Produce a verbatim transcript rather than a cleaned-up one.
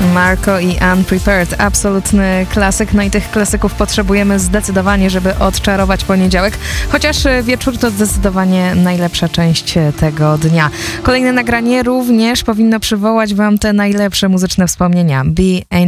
Marco i Unprepared. Absolutny klasyk. No i tych klasyków potrzebujemy zdecydowanie, żeby odczarować poniedziałek. Chociaż wieczór to zdecydowanie najlepsza część tego dnia. Kolejne nagranie również powinno przywołać wam te najlepsze muzyczne wspomnienia. Be